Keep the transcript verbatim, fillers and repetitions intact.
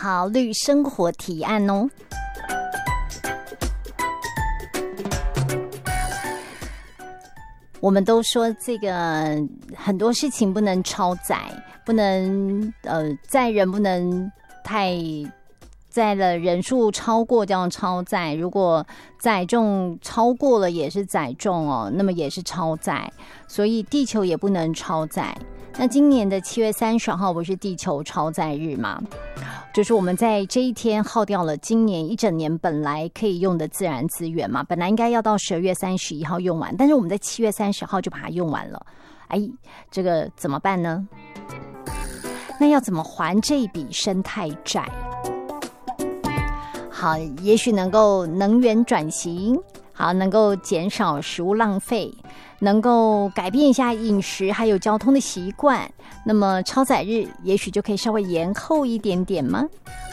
考虑生活提案哦。我们都说这个很多事情不能超载，不能呃载人不能太载了人数超过这样超载，如果载重超过了也是载重哦，那么也是超载，所以地球也不能超载。那今年的七月三十号不是地球超载日吗？就是我们在这一天耗掉了今年一整年本来可以用的自然资源嘛，本来应该要到十二月三十一号用完，但是我们在七月三十号就把它用完了。哎，这个怎么办呢？那要怎么还这一笔生态债？好，也许能够能源转型，好，能够减少食物浪费，能够改变一下饮食还有交通的习惯，那么超载日也许就可以稍微延后一点点吗？